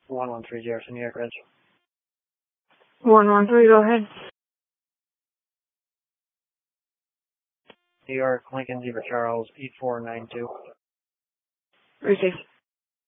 1130, New York Ridge. 113, go ahead. New York, Lincoln, Zebra Charles, 8492. Received.